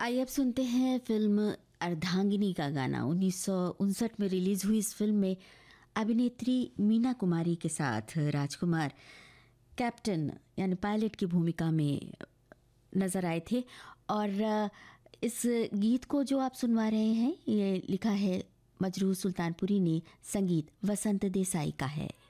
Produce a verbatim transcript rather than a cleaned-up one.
आइए अब सुनते हैं फिल्म अर्धांगिनी का गाना। उन्नीस सौ उनसठ में रिलीज हुई इस फिल्म में अभिनेत्री मीना कुमारी के साथ राजकुमार कैप्टन यानी पायलट की भूमिका में नज़र आए थे। और इस गीत को जो आप सुनवा रहे हैं ये लिखा है मजरूह सुल्तानपुरी ने, संगीत वसंत देसाई का है।